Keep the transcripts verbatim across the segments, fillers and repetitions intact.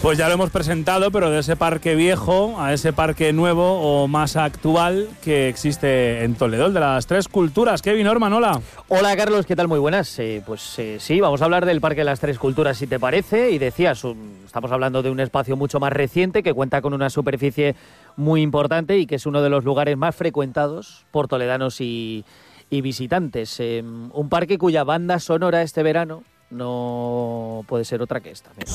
Pues ya lo hemos presentado, pero de ese parque viejo a ese parque nuevo o más actual que existe en Toledo, el de las Tres Culturas. Kevin Orman, hola. Hola Carlos, ¿qué tal? Muy buenas. Eh, pues eh, sí, vamos a hablar del Parque de las Tres Culturas, si te parece. Y decías, un, estamos hablando de un espacio mucho más reciente que cuenta con una superficie muy importante y que es uno de los lugares más frecuentados por toledanos y, y visitantes. Eh, un parque cuya banda sonora este verano no puede ser otra que esta. Mira.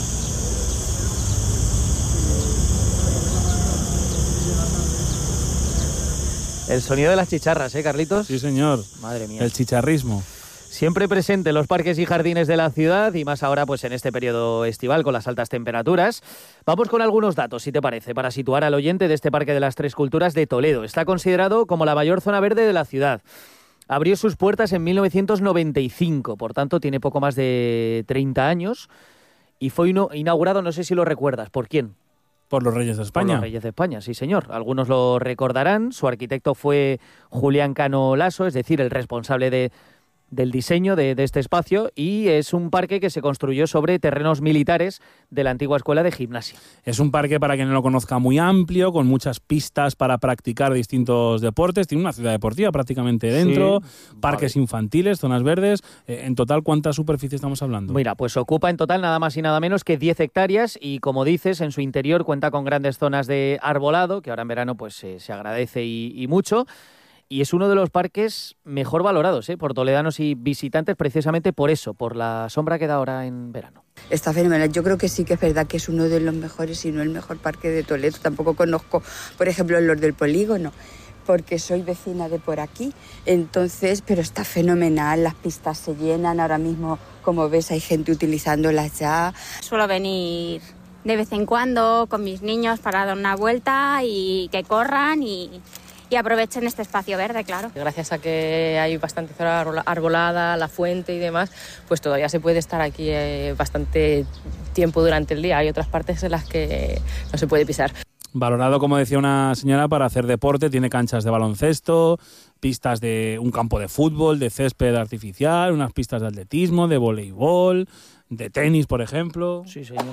El sonido de las chicharras, ¿eh, Carlitos? Sí, señor. Madre mía. El chicharrismo. Siempre presente en los parques y jardines de la ciudad y más ahora pues en este periodo estival con las altas temperaturas. Vamos con algunos datos, si te parece, para situar al oyente de este Parque de las Tres Culturas de Toledo. Está considerado como la mayor zona verde de la ciudad. Abrió sus puertas en mil novecientos noventa y cinco, por tanto tiene poco más de treinta años y fue inaugurado, no sé si lo recuerdas, ¿por quién? Por los Reyes de España. Por los Reyes de España, sí señor. Algunos lo recordarán. Su arquitecto fue Julián Cano Laso, es decir, el responsable de, del diseño de, de este espacio, y es un parque que se construyó sobre terrenos militares de la antigua escuela de gimnasia. Es un parque, para quien no lo conozca, muy amplio, con muchas pistas para practicar distintos deportes. Tiene una ciudad deportiva prácticamente dentro, sí, parques vale. infantiles, zonas verdes. Eh, en total, ¿cuánta superficie estamos hablando? Mira, pues ocupa en total nada más y nada menos que diez hectáreas y, como dices, en su interior cuenta con grandes zonas de arbolado, que ahora en verano pues eh, se agradece y, y mucho. Y es uno de los parques mejor valorados ¿eh? por toledanos y visitantes, precisamente por eso, por la sombra que da ahora en verano. Está fenomenal. Yo creo que sí que es verdad que es uno de los mejores, si no el mejor parque de Toledo. Tampoco conozco, por ejemplo, los del Polígono, porque soy vecina de por aquí. Entonces, pero está fenomenal. Las pistas se llenan. Ahora mismo, como ves, hay gente utilizándolas ya. Suelo venir de vez en cuando con mis niños para dar una vuelta y que corran y... y aprovechen este espacio verde, claro. Gracias a que hay bastante zona arbolada, la fuente y demás, pues todavía se puede estar aquí eh, bastante tiempo durante el día. Hay otras partes en las que no se puede pisar. Valorado, como decía una señora, para hacer deporte. Tiene canchas de baloncesto, pistas de un campo de fútbol, de césped artificial, unas pistas de atletismo, de voleibol, de tenis, por ejemplo. Sí, señor.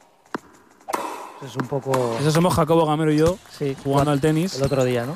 Es un poco... Eso somos Jacobo Gamero y yo, sí, jugando al tenis. El otro día, ¿no?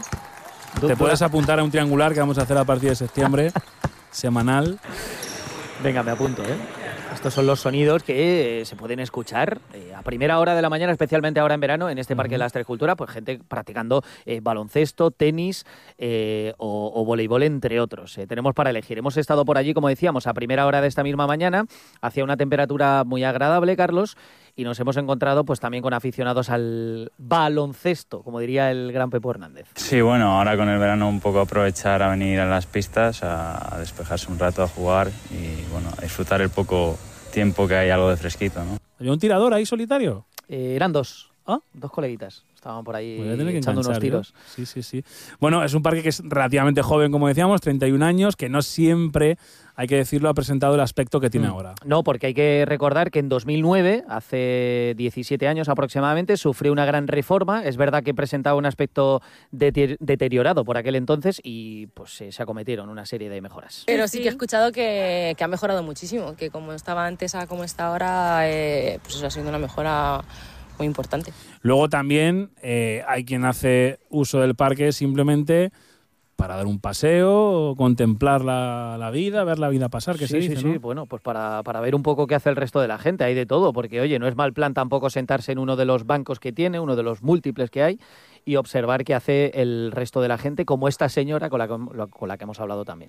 Te puedes apuntar a un triangular que vamos a hacer a partir de septiembre, semanal. Venga, me apunto, ¿eh? Estos son los sonidos que eh, se pueden escuchar eh, a primera hora de la mañana, especialmente ahora en verano, en este Parque uh-huh. de las Tres Culturas, pues gente practicando eh, baloncesto, tenis eh, o, o voleibol, entre otros. Eh, tenemos para elegir. Hemos estado por allí, como decíamos, a primera hora de esta misma mañana, hacía una temperatura muy agradable, Carlos, y nos hemos encontrado pues también con aficionados al baloncesto, como diría el gran Pepo Hernández. Sí, bueno, ahora con el verano un poco aprovechar a venir a las pistas, a, a despejarse un rato, a jugar y bueno, a disfrutar el poco tiempo que hay algo de fresquito, ¿no? ¿Había un tirador ahí solitario? Eh, eran dos, ¿ah? Dos coleguitas. Estaban por ahí que echando unos tiros. ¿no? Sí, sí, sí. Bueno, es un parque que es relativamente joven, como decíamos, treinta y un años, que no siempre, hay que decirlo, ha presentado el aspecto que tiene mm. ahora. No, porque hay que recordar que en dos mil nueve, hace diecisiete años aproximadamente, sufrió una gran reforma. Es verdad que presentaba un aspecto de- deteriorado por aquel entonces y pues eh, se acometieron una serie de mejoras. Pero sí que he escuchado que, que ha mejorado muchísimo, que como estaba antes a como está ahora, eh, pues eso ha sido una mejora muy importante. Luego también eh, hay quien hace uso del parque simplemente para dar un paseo, contemplar la, la vida, ver la vida pasar, que sí, se dice, sí, ¿no? Sí, bueno, pues para, para ver un poco qué hace el resto de la gente, hay de todo, porque oye, no es mal plan tampoco sentarse en uno de los bancos que tiene, uno de los múltiples que hay, y observar qué hace el resto de la gente, como esta señora con la, con la que hemos hablado también.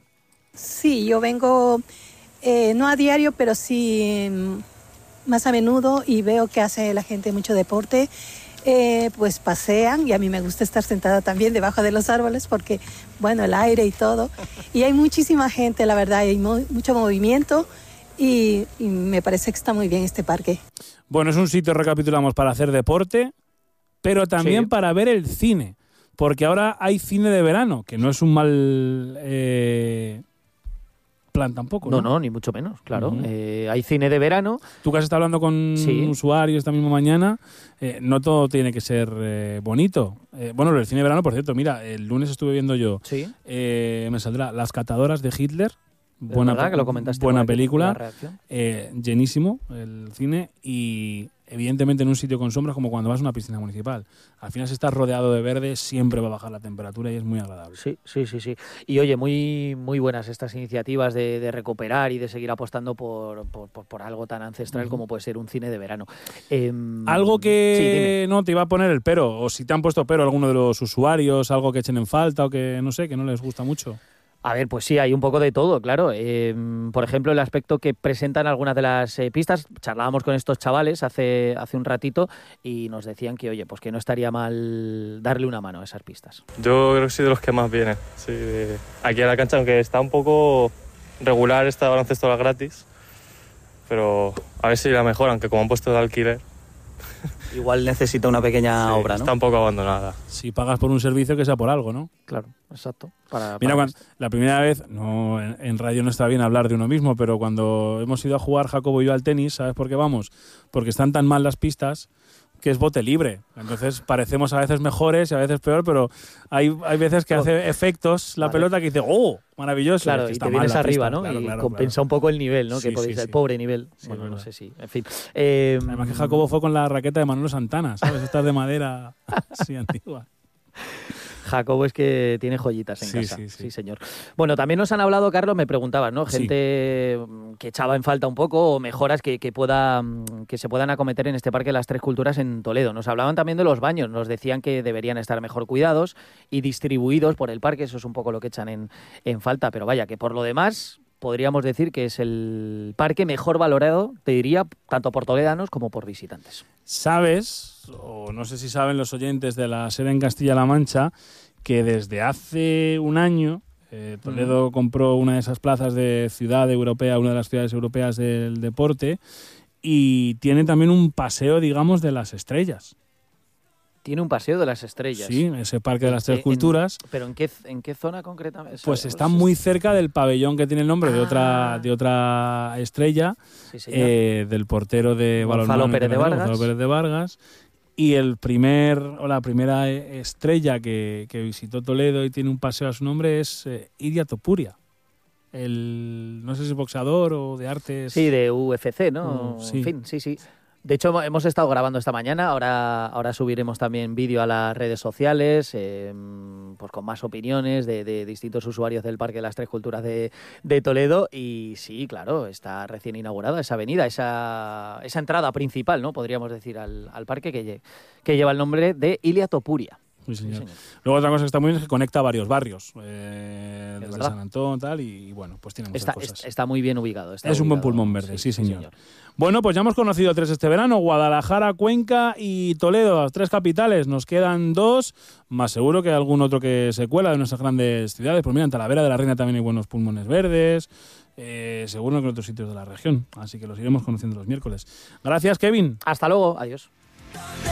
Sí, yo vengo, eh, no a diario, pero sí más a menudo y veo que hace la gente mucho deporte. Eh, pues pasean y a mí me gusta estar sentada también debajo de los árboles porque, bueno, el aire y todo. Y hay muchísima gente, la verdad, hay mo- mucho movimiento y, y me parece que está muy bien este parque. Bueno, es un sitio, recapitulamos, para hacer deporte, pero también sí. para ver el cine, porque ahora hay cine de verano, que no es un mal... Eh... plan tampoco, ¿no? No, no, ni mucho menos, claro. Uh-huh. Eh, hay cine de verano. Tú que has estado hablando con sí. usuarios esta misma mañana, eh, no todo tiene que ser eh, bonito. Eh, bueno, el cine de verano, por cierto, mira, el lunes estuve viendo yo, ¿Sí? eh, me saldrá Las catadoras de Hitler, buena, verdad que lo comentaste buena por película, eh, llenísimo el cine, y evidentemente en un sitio con sombras como cuando vas a una piscina municipal. Al final, si estás rodeado de verde, siempre va a bajar la temperatura y es muy agradable. Sí, sí, sí, sí. Y oye, muy, muy buenas estas iniciativas de, de recuperar y de seguir apostando por, por, por, por algo tan ancestral uh-huh. como puede ser un cine de verano. Eh, algo que sí, no te iba a poner el pero, o si te han puesto pero alguno de los usuarios, algo que echen en falta o que no sé, que no les gusta mucho. A ver, pues sí, hay un poco de todo, claro. Eh, por ejemplo, el aspecto que presentan algunas de las eh, pistas. Charlábamos con estos chavales hace, hace un ratito y nos decían que, oye, pues que no estaría mal darle una mano a esas pistas. Yo creo que soy de los que más vienen. Sí, de aquí a la cancha, aunque está un poco regular esta baloncesto gratis, pero a ver si la mejor, aunque como han puesto de alquiler. Igual necesita una pequeña sí, obra, ¿no? Está un poco abandonada. Si pagas por un servicio, que sea por algo, ¿no? Claro, exacto. Para, Mira, para cuando, la primera vez, no en, en radio no está bien hablar de uno mismo, pero cuando hemos ido a jugar Jacobo y yo al tenis, ¿sabes por qué vamos? Porque están tan mal las pistas que es bote libre. Entonces parecemos a veces mejores y a veces peor, pero hay, hay veces que oh. hace efectos la vale. pelota que dice, ¡oh! Maravilloso. Claro, y te vienes arriba, ¿no? Claro, y claro, compensa claro. un poco el nivel, ¿no? Sí, que podéis sí, el sí. pobre nivel. Sí, bueno, verdad. no sé si. En fin. Eh, Además que Jacobo fue con la raqueta de Manolo Santana, ¿sabes? Estas de madera así antigua. Jacobo es que tiene joyitas en sí, casa. Sí, sí. sí, señor. Bueno, también nos han hablado, Carlos, me preguntabas, ¿no? Gente sí. que echaba en falta un poco o mejoras que, que, pueda, que se puedan acometer en este Parque de las Tres Culturas en Toledo. Nos hablaban también de los baños. Nos decían que deberían estar mejor cuidados y distribuidos por el parque. Eso es un poco lo que echan en, en falta. Pero vaya, que por lo demás podríamos decir que es el parque mejor valorado, te diría, tanto por toledanos como por visitantes. ¿Sabes, o no sé si saben los oyentes de la sede en Castilla-La Mancha, que desde hace un año eh, Toledo mm. compró una de esas plazas de ciudad europea, una de las ciudades europeas del deporte, y tiene también un paseo, digamos, de las estrellas? Tiene un paseo de las estrellas. Sí, ese Parque de las Tres en, Culturas. ¿Pero en qué, en qué zona concretamente? Pues está muy cerca del pabellón que tiene el nombre ah. de otra de otra estrella, sí, eh, del portero de Gonzalo Pérez de Vargas. Gonzalo Pérez de Vargas. Y el primer o la primera estrella que, que visitó Toledo y tiene un paseo a su nombre es eh, Ilia Topuria. El, no sé si es boxeador o de artes. Sí, de U F C, ¿no? Uh, sí. En fin, sí, sí. De hecho, hemos estado grabando esta mañana, ahora, ahora subiremos también vídeo a las redes sociales, eh, pues con más opiniones de, de distintos usuarios del Parque de las Tres Culturas de, de Toledo. Y sí, claro, está recién inaugurada esa avenida, esa, esa entrada principal, ¿no? Podríamos decir, al, al parque que, que lleva el nombre de Ilia Topuria. Sí, señor. Sí, señor. Luego otra cosa que está muy bien es que conecta varios barrios, eh, desde San Antón tal, y, y bueno, pues tiene muchas está, cosas. Está muy bien ubicado. Está es ubicado, un buen pulmón verde, sí, sí, señor. sí, señor. Bueno, pues ya hemos conocido tres este verano, Guadalajara, Cuenca y Toledo, las tres capitales. Nos quedan dos, más seguro que algún otro que se cuela de nuestras grandes ciudades. Pues mira, en Talavera de la Reina también hay buenos pulmones verdes, eh, seguro que en otros sitios de la región. Así que los iremos conociendo los miércoles. Gracias, Kevin. Hasta luego, adiós.